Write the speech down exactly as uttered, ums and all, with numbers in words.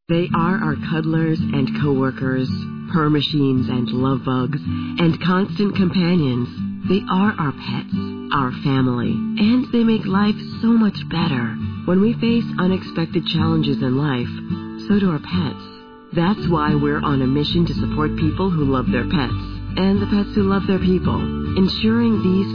They are our cuddlers and coworkers, purr machines and love bugs, and constant companions. They are our pets, our family, and they make life so much better. When we face unexpected challenges in life, so do our pets. That's why we're on a mission to support people who love their pets and the pets who love their people, ensuring these